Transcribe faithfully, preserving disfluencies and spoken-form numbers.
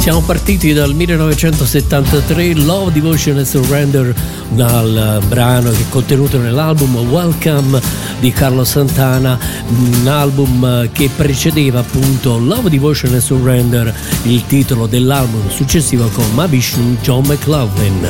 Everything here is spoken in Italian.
Siamo partiti dal millenovecentosettantatré, Love, Devotion and Surrender, dal brano che è contenuto nell'album Welcome di Carlos Santana, un album che precedeva appunto Love, Devotion and Surrender, il titolo dell'album successivo con Mahavishnu John McLaughlin.